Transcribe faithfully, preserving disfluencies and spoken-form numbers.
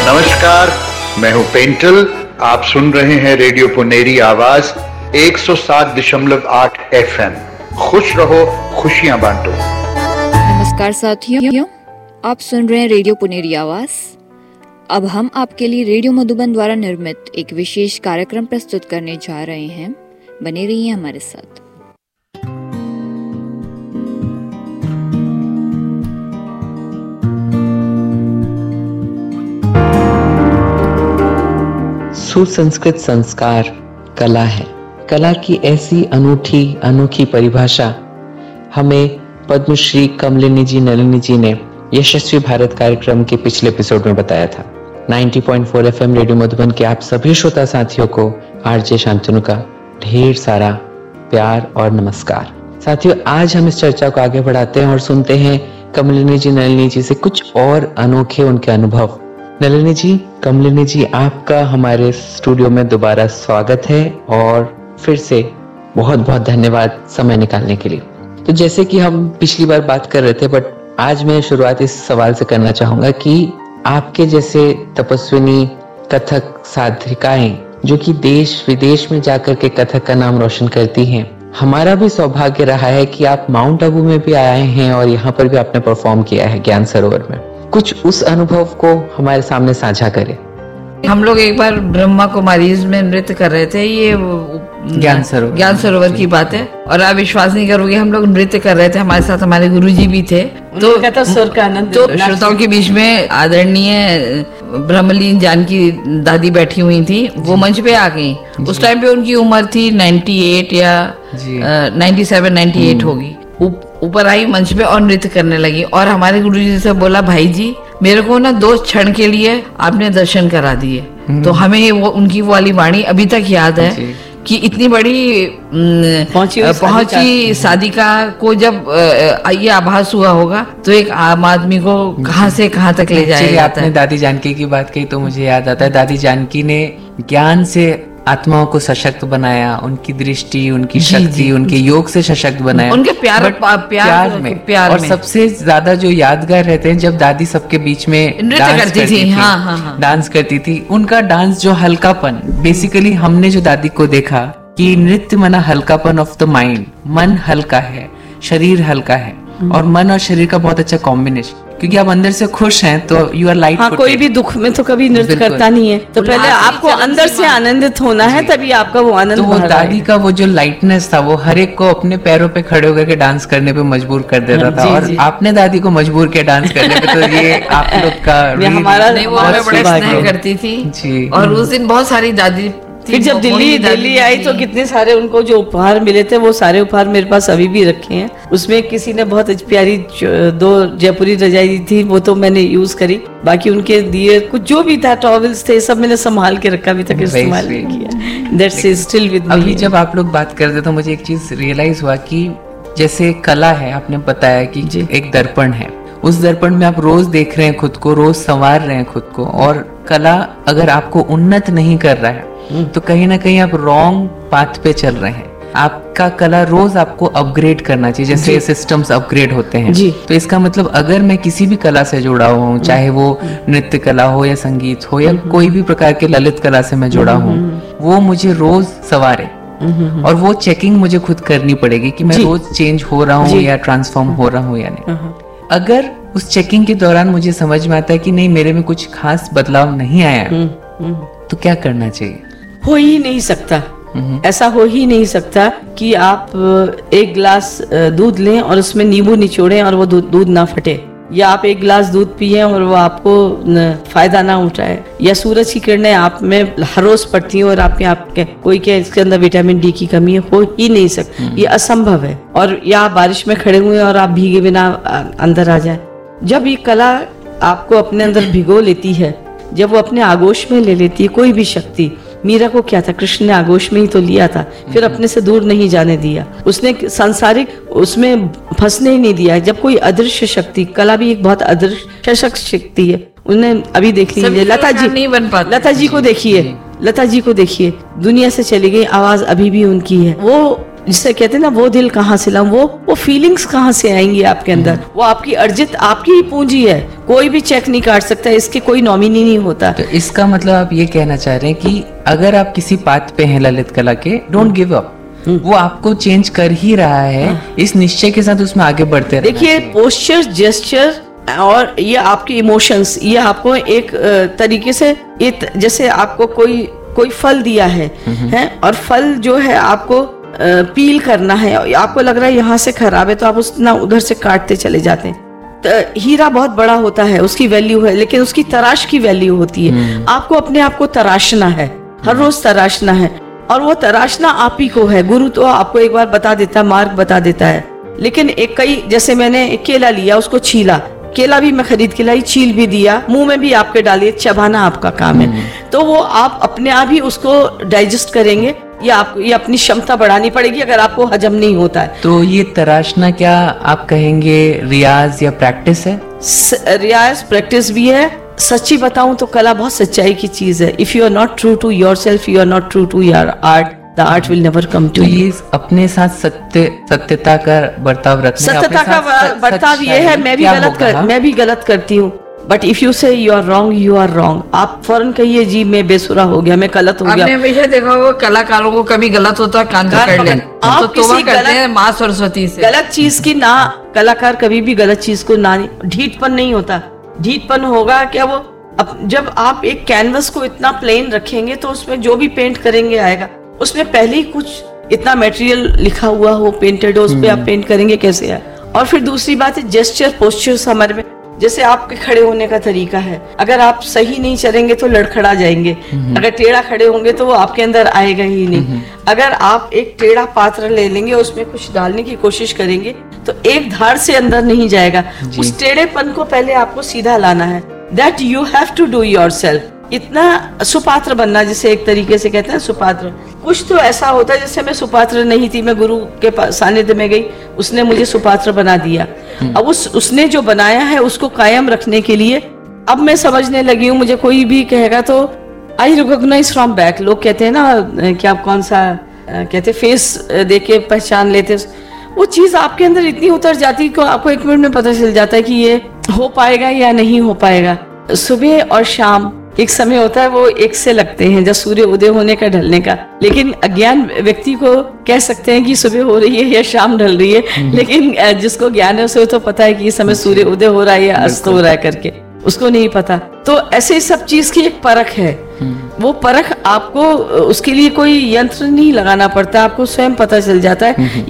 नमस्कार, मैं हूं पेंटल। आप सुन रहे हैं रेडियो पुनेरी आवाज एक सौ सात दशमलव आठ एफ एम। खुश रहो, खुशियां बांटो। नमस्कार साथियों, आप सुन रहे हैं रेडियो पुनेरी आवाज। अब हम आपके लिए रेडियो मधुबन द्वारा निर्मित एक विशेष कार्यक्रम प्रस्तुत करने जा रहे हैं। बने रहिए हमारे साथ। सुसंस्कृत संस्कार कला है। कला की ऐसी अनूठी अनोखी परिभाषा हमें पद्मश्री कमलिनी जी नलिनी जी ने यशस्वी भारत कार्यक्रम के पिछले एपिसोड में बताया था। नब्बे पॉइंट चार एफएम रेडियो मधुबन के आप सभी श्रोता साथियों को आरजे शांतनु का ढेर सारा प्यार और नमस्कार। साथियों, आज हम इस चर्चा को आगे बढ़ाते हैं और सुनते हैं कमलिनी जी नलिनी जी से कुछ और अनोखे उनके अनुभव। नलिनी जी, कमलिनी जी, आपका हमारे स्टूडियो में दोबारा स्वागत है और फिर से बहुत बहुत धन्यवाद समय निकालने के लिए। तो जैसे कि हम पिछली बार बात कर रहे थे, बट आज मैं शुरुआत इस सवाल से करना चाहूंगा कि आपके जैसे तपस्विनी कथक साधिकाएं जो कि देश विदेश में जाकर के कथक का नाम रोशन करती हैं, हमारा भी सौभाग्य रहा है कि आप माउंट आबू में भी आए हैं और यहाँ पर भी आपने परफॉर्म किया है ज्ञान सरोवर में। कुछ उस अनुभव को हमारे सामने साझा करें। हम लोग एक बार ब्रह्मा कुमारीज में नृत्य कर रहे थे, ये ज्ञान सरोवर ज्ञान सरोवर की बात है, और आप विश्वास नहीं करोगे, हम लोग नृत्य कर रहे थे, हमारे साथ हमारे गुरुजी भी थे। तो कहता सुर का आनंद तो श्रोताओं के बीच में आदरणीय ब्रह्मलीन जानकी दादी बैठी हुई थी, वो मंच पे आ गई। उस टाइम पे उनकी उम्र थी अट्ठानवे या सत्तानवे अट्ठानवे होगी। ऊपर आई मंच पे और नृत्य करने लगी, और हमारे गुरुजी से बोला, भाई जी मेरे को ना दो क्षण के लिए आपने दर्शन करा दिए। तो हमें वो उनकी वो वाली वाणी अभी तक याद है कि इतनी बड़ी पहुंची पहुंची साधिका को जब ये आभास हुआ होगा तो एक आम आदमी को कहां से कहां तक ले जाएगा। आपने दादी जानकी की बात कही तो मुझे याद आता है, दादी जानकी ने ज्ञान से आत्माओं को सशक्त बनाया, उनकी दृष्टि, उनकी शक्ति, उनके योग से सशक्त बनाया, उनके प्यार प्यार, प्यार में प्यार और में। सबसे ज्यादा जो यादगार रहते हैं जब दादी सबके बीच में नृत्य करती थी, थी हाँ, हाँ, हाँ। डांस करती थी। उनका डांस जो हल्कापन, बेसिकली हमने जो दादी को देखा कि नृत्य मना हल्कापन ऑफ द माइंड, मन हल्का है, शरीर हल्का है, और मन और शरीर का बहुत अच्छा कॉम्बिनेशन, क्योंकि आप अंदर से खुश हैं तो यू आर लाइट। हाँ, कोई भी दुख में तो कभी नृत्य करता नहीं है, तो पहले आपको अंदर से आनंदित होना है, तभी आपका वो आनंद। तो वो दादी का वो जो लाइटनेस था वो हर एक को अपने पैरों पे खड़े होकर के डांस करने पे मजबूर कर देता था, और आपने दादी को मजबूर किया डांस करने पे। तो ये आप लोग का हमारा बड़े स्नेह करती थी, और उस दिन बहुत सारी दादी। फिर जब दिल्ली दिल्ली आई तो कितने सारे उनको जो उपहार मिले थे, वो सारे उपहार मेरे पास अभी भी रखे हैं। उसमें किसी ने बहुत प्यारी दो जयपुरी रजाई दी थी, वो तो मैंने यूज करी। बाकी उनके दिए कुछ जो भी था, टॉवल्स थे, सब मैंने संभाल के रखा, अभी तक इस्तेमाल नहीं किया। That's still with me. अभी जब आप लोग बात करते तो मुझे एक चीज रियलाइज हुआ कि जैसे कला है, आपने बताया कि एक दर्पण है, उस दर्पण में आप रोज देख रहे हैं खुद को, रोज संवार रहे हैं खुद को, और कला अगर आपको उन्नत नहीं कर रहा है तो कहीं ना कहीं आप रॉन्ग पाथ पे चल रहे हैं। आपका कला रोज आपको अपग्रेड करना चाहिए, जैसे सिस्टम्स अपग्रेड होते हैं। तो इसका मतलब अगर मैं किसी भी कला से जुड़ा हुआ हूँ, चाहे वो नृत्य कला हो या संगीत हो या कोई भी प्रकार के ललित कला से मैं जुड़ा हूँ, वो मुझे रोज सवारे, और वो चेकिंग मुझे खुद करनी पड़ेगी कि मैं रोज चेंज हो रहा हूँ या ट्रांसफॉर्म हो रहा हूँ या नहीं। अगर उस चेकिंग के दौरान मुझे समझ में आता है कि नहीं, मेरे में कुछ खास बदलाव नहीं आया, तो क्या करना चाहिए? हो ही नहीं सकता, ऐसा हो ही नहीं सकता कि आप एक गिलास दूध लें और उसमें नींबू निचोड़ें और वो दूध ना फटे, या आप एक गिलास दूध पिए और वो आपको फायदा ना उठाए, या सूरज की किरणें आप में हर रोज पड़ती हैं और आपके आपके कोई के इसके अंदर विटामिन डी की कमी है, हो ही नहीं सकती, ये असंभव है। और या आप बारिश में खड़े हुए और आप भीगे बिना अंदर आ जाए। जब ये कला आपको अपने अंदर भिगो लेती है, जब वो अपने आगोश में ले लेती है, कोई भी शक्ति, मीरा को क्या था, कृष्ण ने आगोश में ही तो लिया था, फिर अपने से दूर नहीं जाने दिया, उसने सांसारिक उसमें फंसने ही नहीं दिया। जब कोई अदृश्य शक्ति, कला भी एक बहुत अदृश्य शक्ति है, उन्हें अभी देख लीजिए, लता जी नहीं बन पाती, लता जी को देखिए, लता जी को देखिए, दुनिया से चली गई, आवाज अभी भी उनकी है। वो जिसे कहते हैं ना, वो दिल कहाँ से लाऊं, वो वो फीलिंग्स कहाँ से आएंगी आपके अंदर, वो आपकी अर्जित आपकी ही पूंजी है, कोई भी चेक नहीं काट सकता, इसके कोई नॉमिनी नहीं होता। तो इसका मतलब आप ये कहना चाह रहे हैं कि अगर आप किसी पाथ पे हैं ललित कला के, डोंट गिव अप, वो आपको चेंज कर ही रहा है, इस निश्चय के साथ उसमें आगे बढ़ते रहना। देखिए, पोस्चर, जेस्चर और ये आपके इमोशंस, ये आपको एक तरीके से, ये जैसे आपको कोई कोई फल दिया है, है और फल जो है आपको पील करना है, आपको लग रहा है यहाँ से खराब है, तो आप उस ना उधर से काटते चले जाते हैं। तो हीरा बहुत बड़ा होता है, उसकी वैल्यू है, लेकिन उसकी तराश की वैल्यू होती है। आपको अपने आप को तराशना है, हर रोज तराशना है, और वो तराशना आप ही को है। गुरु तो आपको एक बार बता देता है, मार्ग बता देता है, लेकिन एक कई, जैसे मैंने एक केला लिया, उसको छीला, केला भी मैं खरीद के लाई, छील भी दिया, मुंह में भी आपके डालिए, चबाना आपका काम है, तो वो आप अपने आप ही उसको डाइजेस्ट करेंगे, या आपको ये अपनी क्षमता बढ़ानी पड़ेगी अगर आपको हजम नहीं होता है। तो ये तराशना क्या आप कहेंगे रियाज या प्रैक्टिस है? रियाज प्रैक्टिस भी है। सच्ची बताऊं तो कला बहुत सच्चाई की चीज है। If you are not true to yourself, you are not true to your art, the art will never come to. तो ये अपने साथ सत्य सत्यता का बर्ताव रखना, सत्यता का बर्ताव ये है, मैं भी गलत कर, मैं भी गलत करती हूँ, बट इफ यू से you are wrong, you are wrong, आप फौरन कहिए जी मैं बेसुरा हो गया, मैं गलत हो गया। आपने हमेशा देखा होगा कलाकारों को कभी गलत होता है कान पकड़ लें, आप तो तौबा करते हैं माँ सरस्वती से। गलत चीज की ना, कलाकार कभी भी गलत चीज को ना, ढीठपन नहीं होता। ढीठपन होगा क्या, वो अब जब आप एक कैनवस को इतना प्लेन रखेंगे तो उसमें जो भी पेंट करेंगे आएगा, उसमें पहले ही कुछ इतना मटेरियल लिखा हुआ हो, पेंटेड हो, उस पे आप पेंट करेंगे कैसे आए। और फिर दूसरी बात है जेस्चर, पोस्चर्स हमारे में, जैसे आपके खड़े होने का तरीका है, अगर आप सही नहीं चलेंगे तो लड़खड़ा जाएंगे, अगर टेढ़ा खड़े होंगे तो वो आपके अंदर आएगा ही नहीं। अगर आप एक टेढ़ा पात्र ले लेंगे, उसमें कुछ डालने की कोशिश करेंगे तो एक धार से अंदर नहीं जाएगा। उस टेढ़ेपन को पहले आपको सीधा लाना है। That you have to do yourself. इतना सुपात्र बनना, जिसे एक तरीके से कहते हैं सुपात्र। कुछ तो ऐसा होता है, जैसे मैं सुपात्र नहीं थी, मैं गुरु के सानिध्य में गई, उसने मुझे सुपात्र बना दिया। अब उस उसने जो बनाया है उसको कायम रखने के लिए अब मैं समझने लगी हूँ, मुझे कोई भी कहेगा तो आई रिकॉग्नाइज फ्रॉम बैक। लोग कहते हैं ना कि आप कौन सा कहते, फेस देख के पहचान लेते, वो चीज आपके अंदर इतनी उतर जाती है कि आपको एक मिनट में पता चल जाता है कि ये हो पाएगा या नहीं हो पाएगा। सुबह और शाम एक समय होता है, वो एक से लगते हैं, जब सूर्य उदय होने का, ढलने का। लेकिन अज्ञान व्यक्ति को कह सकते हैं कि सुबह हो रही है या शाम ढल रही है, लेकिन जिसको ज्ञान है उसे तो पता है कि इस समय सूर्य उदय हो रहा है या अस्त हो रहा है करके, उसको नहीं पता। तो ऐसे सब चीज की एक परख है। वो परख आपको, उसके लिए कोई यंत्र नहीं लगाना पड़ता, आपको स्वयं पता चल जाता है।